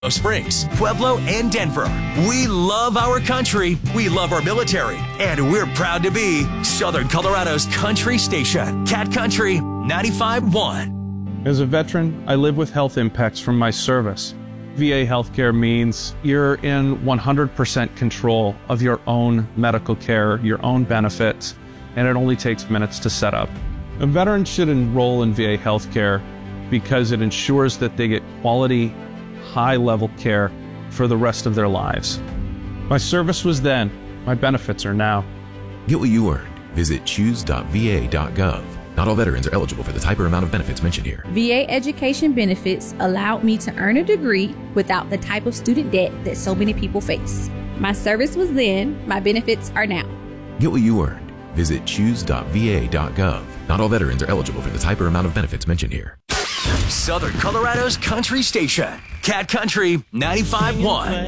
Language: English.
Springs, Pueblo, and Denver. We love our country, we love our military, and we're proud to be Southern Colorado's country station, Cat Country 95.1. As a veteran, I live with health impacts from my service. VA healthcare means you're in 100% control of your own medical care, your own benefits, and it only takes minutes to set up. A veteran should enroll in VA healthcare because it ensures that they get quality, high-level care for the rest of their lives. My service was then, my benefits are now. Get what you earned. Visit choose.va.gov. Not all veterans are eligible for the type or amount of benefits mentioned here. VA education benefits allowed me to earn a degree without the type of student debt that so many people face. My service was then, my benefits are now. Get what you earned. Visit choose.va.gov. Not all veterans are eligible for the type or amount of benefits mentioned here. Southern Colorado's country station, Cat Country 95.1.